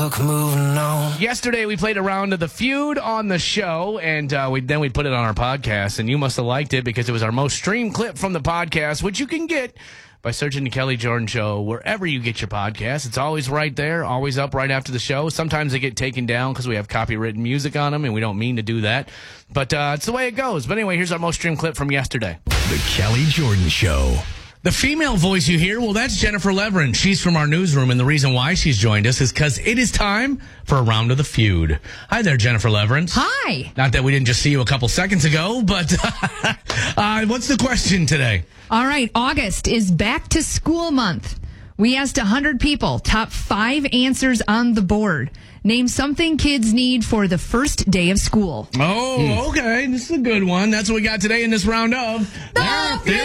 book, moving on. Yesterday, we played a round of The Feud on the show, and then we put it on our podcast, and you must have liked it because it was our most streamed clip from the podcast, which you can get by searching the Kelly Jordan Show wherever you get your podcast. It's always right there, always up right after the show. Sometimes they get taken down because we have copywritten music on them, and we don't mean to do that. But it's the way it goes. But anyway, here's our most streamed clip from yesterday. The Kelly Jordan Show. The female voice you hear, well, that's Jennifer Leverin. She's from our newsroom, and the reason why she's joined us is because it is time for a round of The Feud. Hi there, Jennifer Leverin. Hi. Not that we didn't just see you a couple seconds ago, but what's the question today? All right. August is back to school month. We asked 100 people, top 5 answers on the board. Name something kids need for the first day of school. Oh, okay. This is a good one. That's what we got today in this round of The Feud.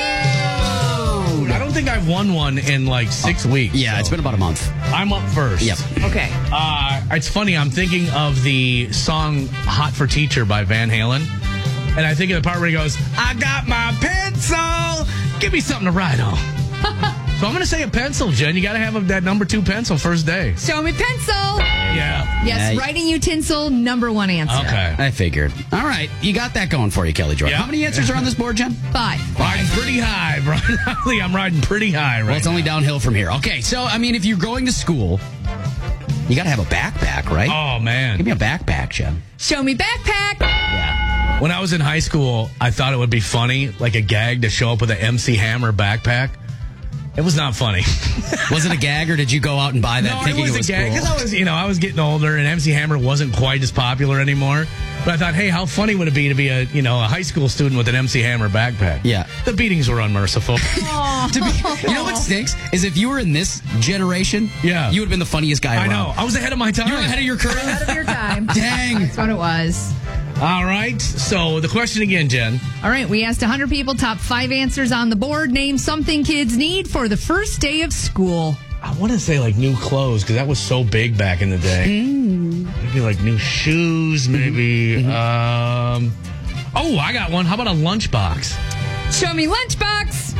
I don't think I've won one in like 6 weeks. Yeah, it's been about a month. I'm up first. Yep. Okay. It's funny. I'm thinking of the song Hot for Teacher by Van Halen. And I think of the part where he goes, I got my pencil. Give me something to write on. So I'm going to say a pencil, Jen. You got to have that number 2 pencil first day. Show me pencil. Yeah. Yes, writing utensil, number 1 answer. Okay. I figured. All right, you got that going for you, Kelly Jordan. Yeah. How many answers are on this board, Jen? 5. Riding pretty high, Brian. I'm riding pretty high right Well, it's now. only downhill from here. Okay, so, I mean, if you're going to school, you got to have a backpack, right? Oh, man. Give me a backpack, Jen. Show me backpack. Yeah. When I was in high school, I thought it would be funny, like a gag, to show up with an MC Hammer backpack. It was not funny. Was it a gag, or did you go out and buy that thinking it was a gag cool? because I was getting older, and MC Hammer wasn't quite as popular anymore. But I thought, hey, how funny would it be to be a high school student with an MC Hammer backpack? Yeah. The beatings were unmerciful. You know what stinks is if you were in this generation, Yeah. you would have been the funniest guy I around. know. I was ahead of my time. You were ahead of your career. Ahead of your time. Dang. That's what it was. All right. So the question again, Jen. All right, we asked 100 people, top 5 answers on the board. Name something kids need for the first day of school. I want to say like new clothes because that was so big back in the day. Maybe like new shoes. Maybe. I got one. How about a lunchbox? Show me lunchbox.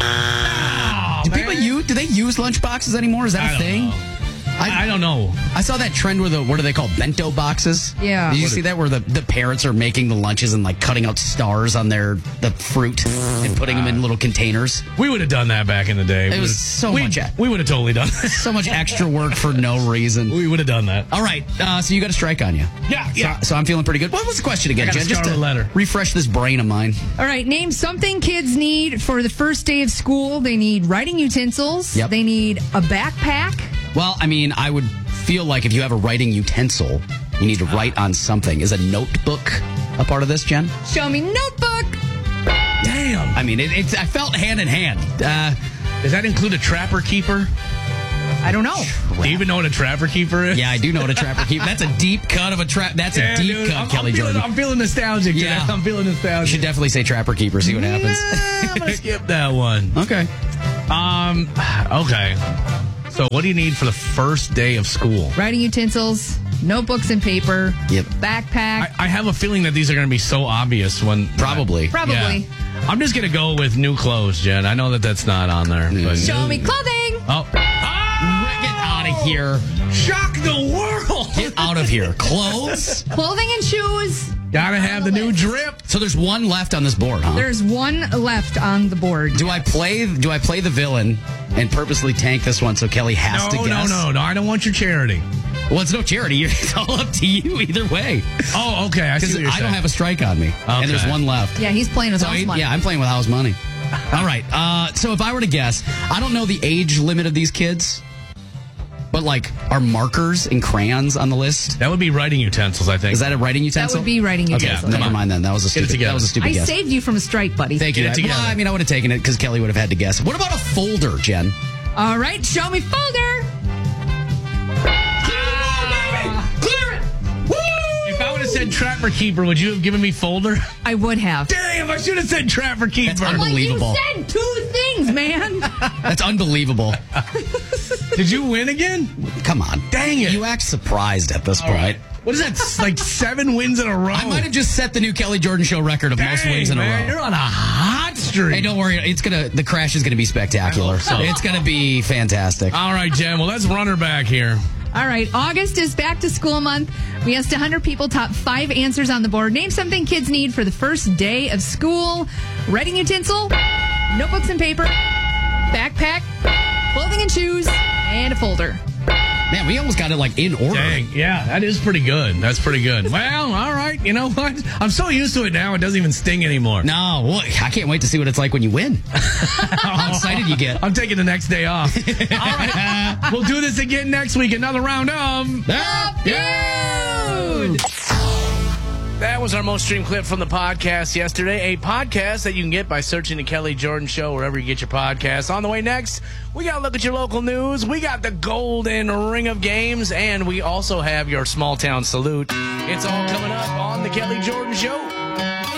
Do they use lunchboxes anymore? Is that a thing? I don't know. I saw that trend where what are they called? Bento boxes? Yeah. Did you see that where the parents are making the lunches and like cutting out stars on the fruit and putting them in little containers? We would have done that back in the day. It was so much. We would have totally done that. So much extra work for no reason. We would have done that. All right. So you got a strike on you. Yeah. So I'm feeling pretty good. What was the question again, I got a Jen? Just scarlet to letter. refresh this brain of mine. All right, name something kids need for the first day of school. They need writing utensils. Yep. They need a backpack. Well, I mean, I would feel like if you have a writing utensil, you need to write on something. Is a notebook a part of this, Jen? Show me notebook. Damn. I mean, I felt hand in hand. Does that include a trapper keeper? I don't know. Do you even know what a trapper keeper is? Yeah, I do know what a trapper keeper. That's a deep cut of a trap. That's a deep dude, cut, Kelly Jordan. I'm feeling nostalgic. Yeah. I'm feeling You nostalgic. should definitely say trapper keeper. See what happens. I'm gonna skip that one. Okay. Okay. So, what do you need for the first day of school? Writing utensils, notebooks and paper. Yep. Backpack. I have a feeling that these are going to be so obvious when Probably. Probably. Yeah. I'm just going to go with new clothes, Jen. I know that that's not on there. But Show me clothing. Oh. Get out of here. Shock the world. Get out of here. Clothes? Clothing and shoes. Gotta have the new drip. So there's one left on this board, huh? There's one left on the board. Do I play the villain and purposely tank this one so Kelly has to guess? No. I don't want your charity. Well, it's no charity. It's all up to you either way. Oh, okay. I see Because what you're I saying. don't have a strike on me. And there's one left. Yeah, he's playing with So house money. yeah, I'm playing with house money. All right. So if I were to guess, I don't know the age limit of these kids, but like, are markers and crayons on the list? That would be writing utensils, I think. Is that a writing That utensil? would be writing Okay, utensils. never mind then. That was a Get it stupid. together. That was a stupid I guess. saved you from a strike, buddy. Thank you. Get it together. Well, I mean, I would have taken it because Kelly would have had to guess. What about a folder, Jen? All right, show me folder. If I would have said trapper keeper, would you have given me folder? I would have. Damn, I should have said trapper keeper. That's unbelievable. Like you said 2 things, man. That's unbelievable. Did you win again? Come on. Dang it. You act surprised at this point. Right. What is that? Like 7 wins in a row? I might have just set the new Kelly Jordan Show record of most wins in a row. You're on a hot streak. Hey, don't worry. The crash is gonna be spectacular. so. It's gonna be fantastic. All right, Jen. Well, let's run her back here. All right, August is back to school month. We asked 100 people, top 5 answers on the board. Name something kids need for the first day of school. Writing utensil, notebooks and paper, backpack, clothing and shoes, and a folder. Man, we almost got it like in order. Dang, yeah, that is pretty good. That's pretty good. Well, all right. You know what? I'm so used to it now, it doesn't even sting anymore. No, well, I can't wait to see what it's like when you win. How excited you get. I'm taking the next day off. All right. We'll do this again next week. Another round of The Feud! That was our most streamed clip from the podcast yesterday. A podcast that you can get by searching the Kelly Jordan Show wherever you get your podcasts. On the way next, we got to look at your local news. We got the Golden Ring of Games, and we also have your small town salute. It's all coming up on the Kelly Jordan Show.